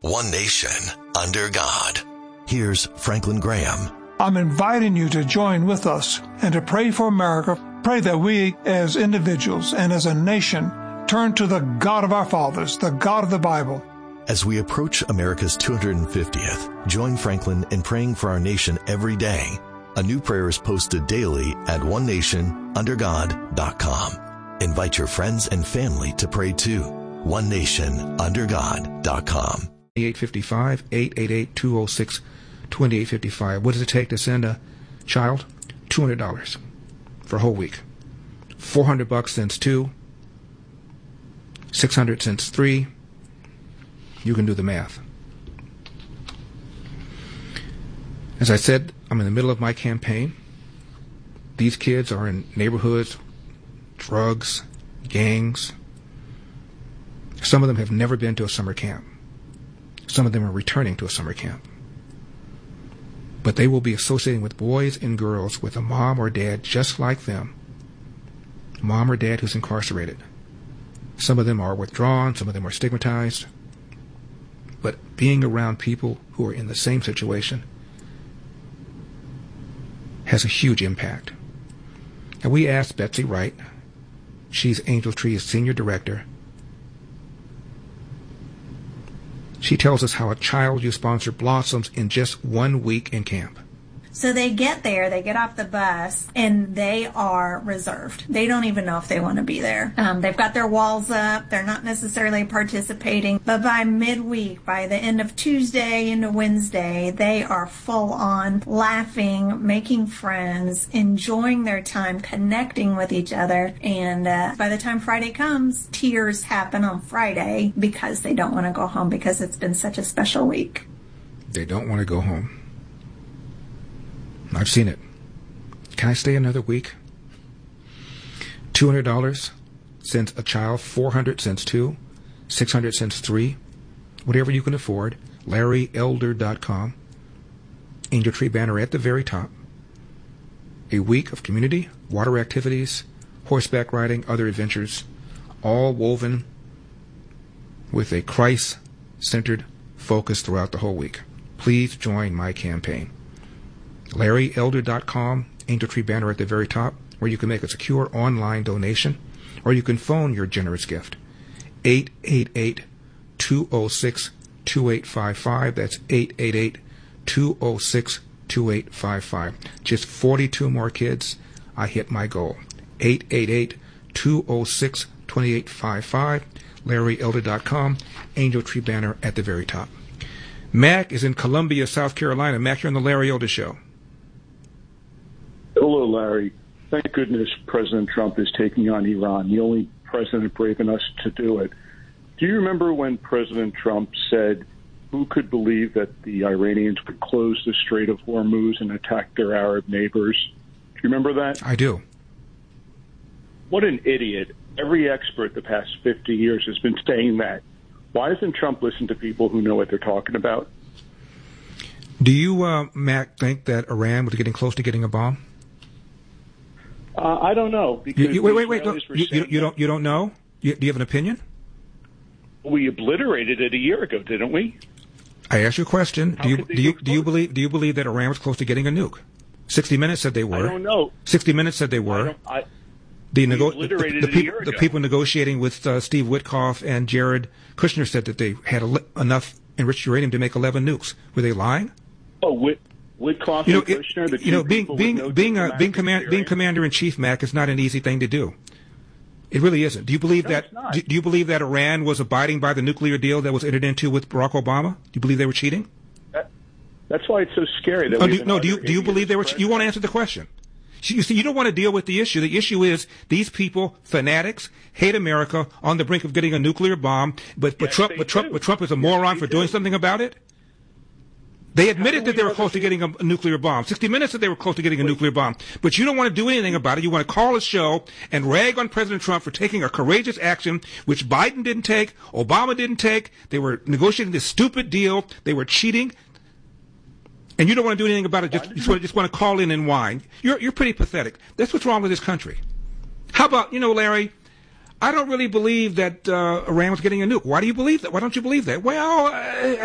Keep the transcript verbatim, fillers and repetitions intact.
one nation, under God. Here's Franklin Graham. I'm inviting you to join with us and to pray for America. Pray that we as individuals and as a nation turn to the God of our fathers, the God of the Bible. As we approach America's two hundred fiftieth, join Franklin in praying for our nation every day. A new prayer is posted daily at one nation under god dot com. Invite your friends and family to pray too. one nation under god dot com. eight five five, eight eight eight, two zero six, two eight five five. What does it take to send a child? two hundred dollars for a whole week. four hundred bucks since two. six hundred since three. You can do the math. As I said, I'm in the middle of my campaign. These kids are in neighborhoods, drugs, gangs. Some of them have never been to a summer camp. Some of them are returning to a summer camp. But they will be associating with boys and girls with a mom or dad just like them. Mom or dad who's incarcerated. Some of them are withdrawn, some of them are stigmatized. But being around people who are in the same situation has a huge impact. And we asked Betsy Wright, she's Angel Tree's senior director. She tells us how a child you sponsor blossoms in just one week in camp. So they get there, they get off the bus, and they are reserved. They don't even know if they want to be there. Um, they've got their walls up. They're not necessarily participating. But by midweek, by the end of Tuesday into Wednesday, they are full on laughing, making friends, enjoying their time, connecting with each other. And uh, by the time Friday comes, tears happen on Friday because they don't want to go home because it's been such a special week. They don't want to go home. I've seen it. Can I stay another week? two hundred dollars since a child, four hundred dollars since two, six hundred dollars since three, whatever you can afford. Larry Elder dot com. Angel Tree banner at the very top. A week of community, water activities, horseback riding, other adventures, all woven with a Christ-centered focus throughout the whole week. Please join my campaign. Larry Elder dot com, Angel Tree banner at the very top, where you can make a secure online donation, or you can phone your generous gift. eight eight eight, two zero six, two eight five five. That's eight eight eight, two zero six, two eight five five. Just forty-two more kids, I hit my goal. eight eight eight, two zero six, two eight five five. Larry Elder dot com, Angel Tree banner at the very top. Mac is in Columbia, South Carolina. Mac, you're on the Larry Elder Show. Hello, Larry. Thank goodness President Trump is taking on Iran, the only president brave enough to do it. Do you remember when President Trump said, who could believe that the Iranians would close the Strait of Hormuz and attack their Arab neighbors? Do you remember that? I do. What an idiot. Every expert the past fifty years has been saying that. Why doesn't Trump listen to people who know what they're talking about? Do you, uh, Mac, think that Iran was getting close to getting a bomb? Uh, I don't know. Because you, you, wait, wait, wait. No, you, you, you don't. You don't know. You, do you have an opinion? We obliterated it a year ago, didn't we? I asked you a question. How do you could they do you explode? do you believe do you believe that Iran was close to getting a nuke? Sixty Minutes said they were. I don't know. Sixty Minutes said they were. I don't, I, the, we nego- obliterated the, the, it a people, year the ago. people negotiating with uh, Steve Witkoff and Jared Kushner said that they had a, enough enriched uranium to make eleven nukes. Were they lying? Oh, Whit, Witkoff You know, and it, Kushner, the two you know, being people being with no being uh, being diplomatic command being experience? commander in chief, Mac, is not an easy thing to do. It really isn't. Do you believe No, that? it's not. Do, do you believe that Iran was abiding by the nuclear deal that was entered into with Barack Obama? Do you believe they were cheating? That, that's why it's so scary. That Oh, we do, have no, do you another do you idiot believe they were? as Che- you won't president. answer the question. You see, you don't want to deal with the issue. The issue is these people, fanatics, hate America, on the brink of getting a nuclear bomb. But but Yes, Trump, they but Trump, do. but Trump is a Yes, moron they for do. doing something about it. They admitted do that we they were know close that to getting a, a nuclear bomb. Sixty Minutes said they were close to getting a nuclear bomb. But you don't want to do anything about it. You want to call a show and rag on President Trump for taking a courageous action, which Biden didn't take, Obama didn't take. They were negotiating this stupid deal. They were cheating. And you don't want to do anything about it. Just, just, want, just want to call in and whine. You're, you're pretty pathetic. That's what's wrong with this country. How about, you know, Larry, I don't really believe that uh, Iran was getting a nuke. Why do you believe that? Why don't you believe that? Well, uh,